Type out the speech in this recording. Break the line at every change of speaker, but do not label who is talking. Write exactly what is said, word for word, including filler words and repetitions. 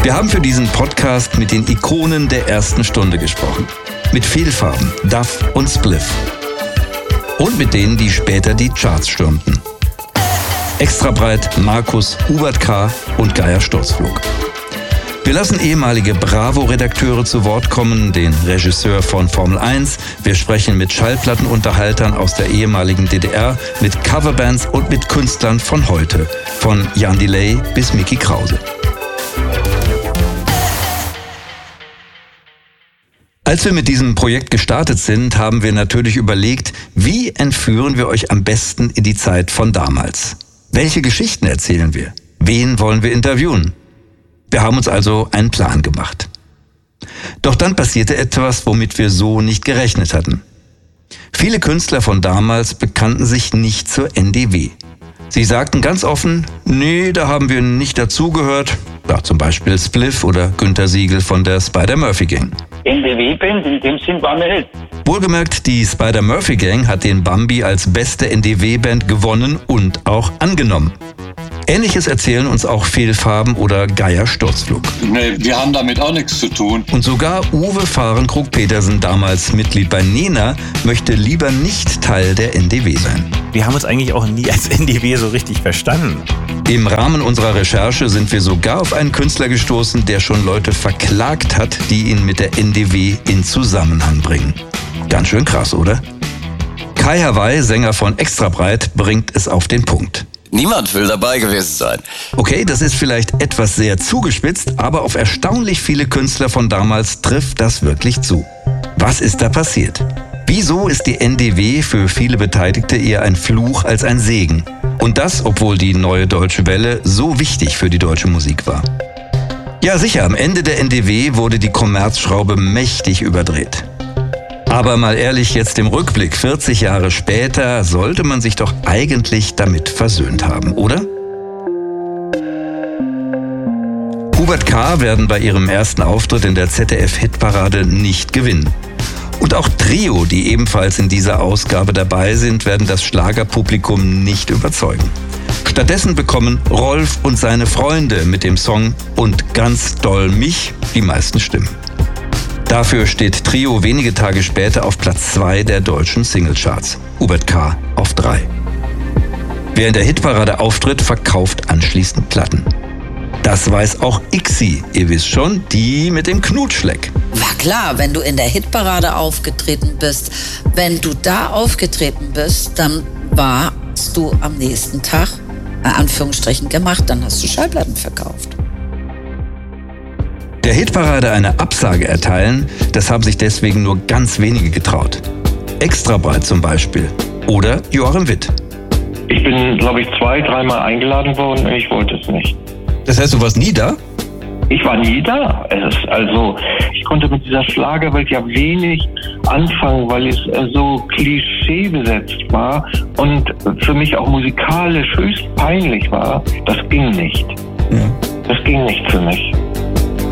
Wir haben für diesen Podcast mit den Ikonen der ersten Stunde gesprochen. Mit Fehlfarben, Duff und Spliff. Und mit denen, die später die Charts stürmten. Extrabreit, Markus, Hubert K. und Geier Sturzflug. Wir lassen ehemalige Bravo-Redakteure zu Wort kommen, den Regisseur von Formel eins. Wir sprechen mit Schallplattenunterhaltern aus der ehemaligen D D R, mit Coverbands und mit Künstlern von heute. Von Jan Delay bis Mickey Krause. Als wir mit diesem Projekt gestartet sind, haben wir natürlich überlegt, wie entführen wir euch am besten in die Zeit von damals? Welche Geschichten erzählen wir? Wen wollen wir interviewen? Wir haben uns also einen Plan gemacht. Doch dann passierte etwas, womit wir so nicht gerechnet hatten. Viele Künstler von damals bekannten sich nicht zur N D W. Sie sagten ganz offen, nee, da haben wir nicht dazugehört. Ja, zum Beispiel Spliff oder Günter Siegel von der Spider-Murphy-Gang.
N D W-Band, in dem Sinn war mir nicht.
Wohlgemerkt, die Spider-Murphy-Gang hat den Bambi als beste N D W-Band gewonnen und auch angenommen. Ähnliches erzählen uns auch Fehlfarben oder Geier Sturzflug.
Nee, wir haben damit auch nichts zu tun.
Und sogar Uwe Fahrenkrug-Petersen, damals Mitglied bei Nena, möchte lieber nicht Teil der N D W sein.
Wir haben uns eigentlich auch nie als N D W so richtig verstanden.
Im Rahmen unserer Recherche sind wir sogar auf einen Künstler gestoßen, der schon Leute verklagt hat, die ihn mit der N D W in Zusammenhang bringen. Ganz schön krass, oder? Kai Hawaii, Sänger von Extrabreit, bringt es auf den Punkt.
Niemand will dabei gewesen sein.
Okay, das ist vielleicht etwas sehr zugespitzt, aber auf erstaunlich viele Künstler von damals trifft das wirklich zu. Was ist da passiert? Wieso ist die N D W für viele Beteiligte eher ein Fluch als ein Segen? Und das, obwohl die Neue Deutsche Welle so wichtig für die deutsche Musik war. Ja sicher, am Ende der N D W wurde die Kommerzschraube mächtig überdreht. Aber mal ehrlich, jetzt im Rückblick, vierzig Jahre später, sollte man sich doch eigentlich damit versöhnt haben, oder? Hubert K. werden bei ihrem ersten Auftritt in der Z D F-Hitparade nicht gewinnen. Und auch Trio, die ebenfalls in dieser Ausgabe dabei sind, werden das Schlagerpublikum nicht überzeugen. Stattdessen bekommen Rolf und seine Freunde mit dem Song "Und ganz doll mich" die meisten Stimmen. Dafür steht Trio wenige Tage später auf Platz zwei der deutschen Singlecharts. Hubert K. auf drei. Wer in der Hitparade auftritt, verkauft anschließend Platten. Das weiß auch Ixi, ihr wisst schon, die mit dem Knutschleck.
War klar, wenn du in der Hitparade aufgetreten bist, wenn du da aufgetreten bist, dann warst du am nächsten Tag, in Anführungsstrichen, gemacht, dann hast du Schallplatten verkauft.
Der Hitparade eine Absage erteilen, das haben sich deswegen nur ganz wenige getraut. Extrabreit zum Beispiel. Oder Joachim Witt.
Ich bin, glaube ich, zwei, dreimal eingeladen worden und ich wollte es nicht.
Das heißt, du warst nie da?
Ich war nie da. Es ist also, ich konnte mit dieser Schlagerwelt ja wenig anfangen, weil es so klischeebesetzt war und für mich auch musikalisch höchst peinlich war. Das ging nicht.
Ja.
Das ging nicht für mich.